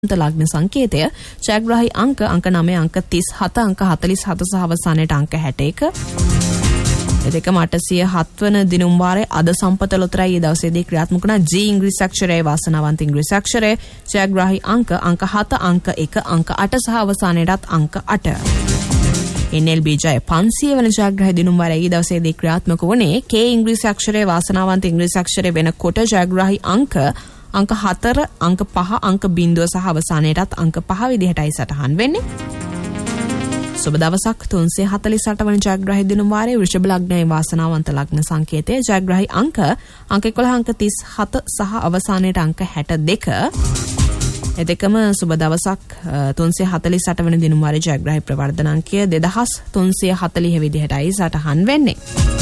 ලග්න සංකේතය ජයග්‍රාහී අංක 9 අංක 37 අංක 47 සහ අවසානයේට අංක 61 එදෙකම 807 වන දිනුම් වාරයේ අද සම්පත ලොතරැයි දවසේදී ක්‍රියාත්මක වන G ඉංග්‍රීසි අක්ෂරයේ වාසනාවන්ත ඉංග්‍රීසි අක්ෂරය ජයග්‍රාහී අංක 7 අංක 1 අංක 8 සහ අවසානයේට අංක 8 NLB ජය 500 වන ජයග්‍රාහී දිනුම් වාරයේ දවසේදී ක්‍රියාත්මක වුණේ K ඉංග්‍රීසි අක්ෂරයේ වාසනාවන්ත ඉංග්‍රීසි අක්ෂරය වෙනකොට ජයග්‍රාහී අංක 4 අංක 5 අංක 0 සහ අවසානයේටත් අංක 5 විදිහටයි සටහන් වෙන්නේ. සුබ දවසක් 348 වන ජයග්‍රාහී දිනුම් වාරයේ වෘෂභ ලග්නයේ වාසනාවන්ත ලග්න සංකේතය ජයග්‍රාහී අංක 11 අංක 37 සහ අවසානයේට අංක 62. එදෙකම සුබ දවසක් 348 වන දිනුම් වාරයේ ජයග්‍රාහී ප්‍රවර්ධනාංකය 2340 විදිහටයි සටහන් වෙන්නේ.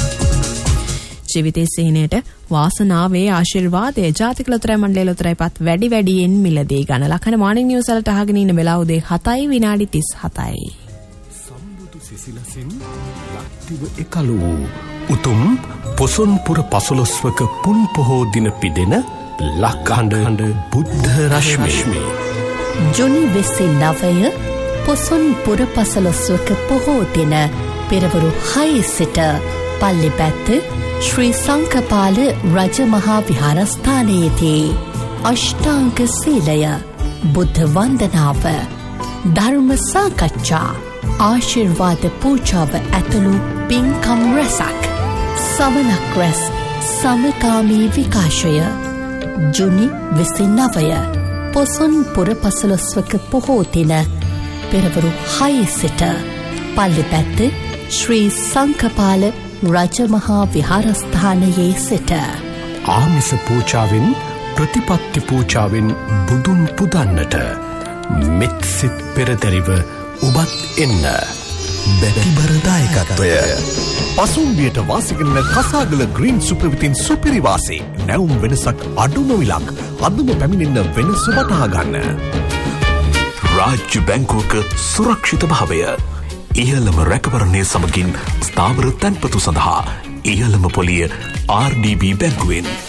ජීවිතයේ සිහිනයට වාසනාවේ ආශිර්වාදයේ ජාතික ලොතරැයි මණ්ඩලයේ ලොතරැයිපත් වැඩි වැඩියෙන් මිලදී ගන්න ලකන මාර්නිං නිවුස් වලට අහගෙන ඉන්න වෙලාව උදේ 7යි විනාඩි 37යි. සම්බුදු සිසිලසින් ලක්තිව එකලු උතුම් පොසොන්පුර 15වක පුන් පොහෝ දින පිදෙන ලක්හඬ බුද්ධ රශ්මිය ජුනි 29 පොසොන්පුර 15වක පොහෝ දින පෙරවරු 6 සිට පල්ලිපැත්ත ශ්‍රී සංකපාල රජමහා විහාරස්ථානයේදී අෂ්ටාංග සීලය බුද්ධ වන්දනාව ධර්ම සාකච්ඡා ආශිර්වාද පූජාව ඇතුළු පින්කම් රැසක් සමනක් රැස් සමකාමී විකාශය ජුනි 29 පොසොන්පුර 15වක පොහෝ දින පෙරවරු 6 සිට පල්ලිපැත්ත ශ්‍රී සංකපාල රජමහා විහාරස්ථානයේ සිට ආමිස පූජාවෙන් ප්‍රතිපත්ති පූජාවෙන් බුදුන් පුදන්නට මෙත් සිත් පෙරදැරිව ඔබත් එන්න බැතිබර දායකත්වය පසුම්බියට වාසිකරන කසාගල ග්‍රීන් සුපරවිතින් සුපිරිවාසී නැවුම් වෙනසක් අඩුම විලක් අදම පැමිණෙන්න වෙනස වටහා ගන්න. රාජ්‍ය බැංකුවක සුරක්ෂිත භාවය ඉහළම රැකවරණය සමගින් ස්ථාවර තැන්පතු සඳහා ඉහළම පොලිය RDB බැංකුවෙන්